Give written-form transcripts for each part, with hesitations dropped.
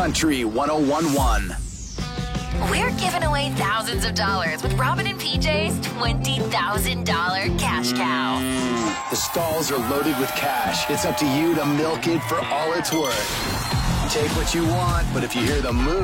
Country 101.1. We're giving away thousands of dollars with Robin and PJ's $20,000 cash cow. The stalls are loaded with cash. It's up to you to milk it for all it's worth. Take what you want, but if you hear the moo,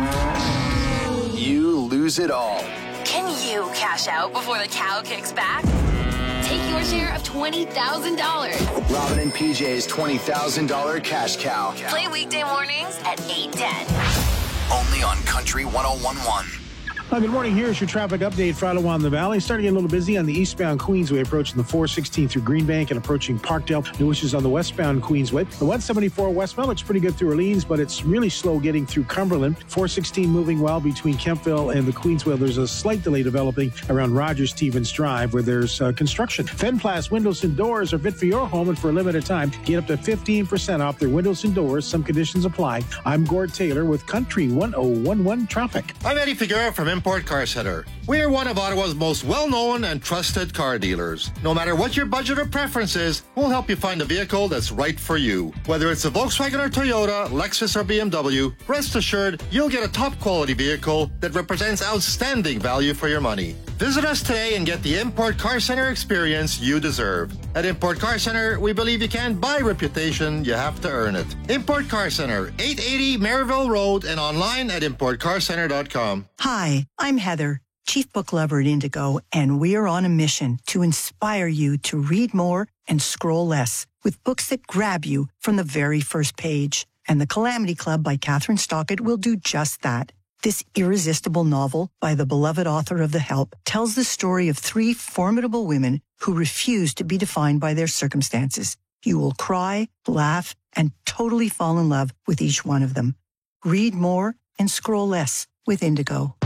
you lose it all. Can you cash out before the cow kicks back? Take your share of $20,000. Robin and PJ's $20,000 cash cow. Play weekday mornings at 8:10. Only on Country 101.1. Hi, good morning. Here's your traffic update for Ottawa and the Valley. Starting a little busy on the eastbound Queensway, approaching the 416 through Greenbank and approaching Parkdale. New issues on the westbound Queensway. The 174 westbound looks pretty good through Orleans, but it's really slow getting through Cumberland. 416 moving well between Kempville and the Queensway. There's a slight delay developing around Rogers-Stevens Drive where there's construction. Fenplas windows and doors are fit for your home, and for a limited time, get up to 15% off their windows and doors. Some conditions apply. I'm Gord Taylor with Country 101.1 Traffic. I'm Eddie Figueroa from Import Car Center. We are one of Ottawa's most well-known and trusted car dealers. No matter what your budget or preference is, we'll help you find a vehicle that's right for you. Whether it's a Volkswagen or Toyota, Lexus or BMW, rest assured you'll get a top-quality vehicle that represents outstanding value for your money. Visit us today and get the Import Car Center experience you deserve. At Import Car Center, we believe you can't buy reputation, you have to earn it. Import Car Center, 880 Maryville Road, and online at importcarcenter.com. Hi, I'm Heather, Chief Book Lover at Indigo, and we are on a mission to inspire you to read more and scroll less with books that grab you from the very first page. And The Calamity Club by Catherine Stockett will do just that. This irresistible novel by the beloved author of The Help tells the story of 3 formidable women who refuse to be defined by their circumstances. You will cry, laugh, and totally fall in love with each one of them. Read more and scroll less with Indigo.